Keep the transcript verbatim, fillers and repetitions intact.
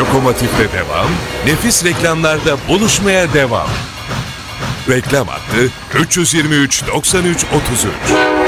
lokomotifte devam, nefis reklamlarda buluşmaya devam. Reklam hattı üç yüz yirmi üç doksan üç otuz üç.